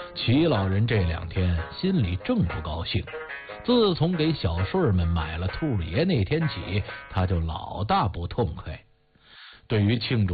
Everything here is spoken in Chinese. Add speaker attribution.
Speaker 1: 齐老人这2天心里正不高兴。自从给小顺儿们买了兔爷那天起，他就老大不痛快。对于庆祝